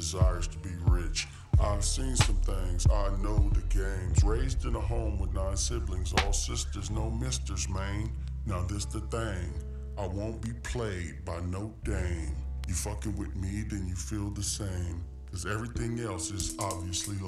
desires to be rich. I've seen some things, I know the games. Raised in a home with 9 siblings, all sisters, no misters, man. Now this the thing, I won't be played by no dame. You fucking with me, then you feel the same. Cause everything else is obviously